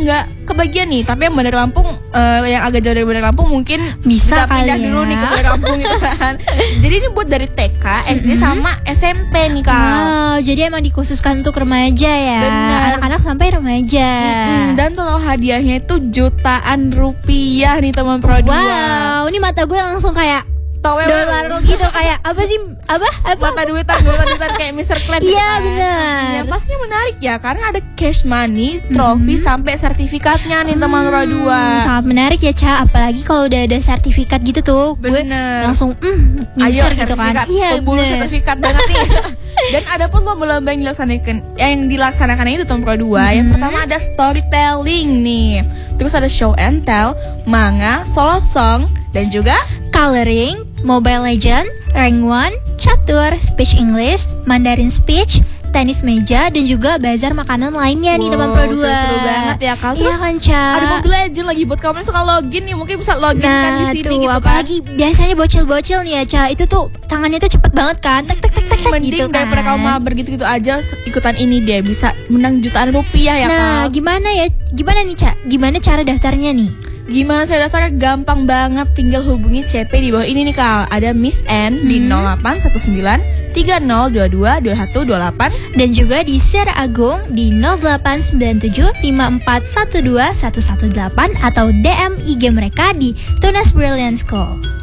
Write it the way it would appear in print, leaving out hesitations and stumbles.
nggak kebagian nih, tapi yang Bandar Lampung, yang agak jauh dari Bandar Lampung mungkin bisa pindah kali dulu ya. nih ke Bandar Lampung gitu kan. Jadi ini buat dari TK, SD sama SMP nih Kak. Wow, jadi emang dikhususkan untuk remaja ya. Benar. Anak-anak sampai remaja. Dan total hadiahnya itu jutaan rupiah nih teman Pro 2. Wow, ini mata gue langsung kayak Tahu dolar gitu, kayak apa sih? Apa? mata duitan kayak Mr. Krabs gitu Iya, kan. benar. Ya pastinya menarik ya, karena ada cash money, trofi sampai sertifikatnya nih teman Pro 2. Sangat menarik ya, Ca. Apalagi kalau udah ada sertifikat gitu tuh, gue Bener. langsung Ayo ngincer gitu sertifikat, kan. Iya, pemburu bener. sertifikat banget nih. Dan ada pun lomba-lomba yang dilaksanakan itu tahun Pro 2. Yang pertama ada storytelling nih. Terus ada show and tell, manga, solo song, dan juga Coloring, Mobile Legend, Rank 1, catur, Speech English, Mandarin Speech, tenis meja, dan juga bazar makanan lainnya nih teman Pro 2. Seru banget ya Kak. Iya Terus kan, Ca. ada Mobile Legend lagi buat kamu yang suka login nih, mungkin bisa login kan di sini tuh, gitu kan. apalagi biasanya bocil-bocil nih ya, Ca. Itu tuh tangannya tuh cepet banget kan. Tek tek tek tek tek Mending gitu kan. daripada kamu mabar gitu-gitu aja, ikutan ini deh, bisa menang jutaan rupiah ya Nah, Kak. gimana nih, Ca? Gimana cara daftarnya nih? Gimana saya daftarnya? Gampang banget, tinggal hubungi CP di bawah ini nih Kak. Ada Miss N di 0819 3022 2128. Dan juga di Sir Agung di 0897 5412 118 atau DM IG mereka di Tunas Brilliant School.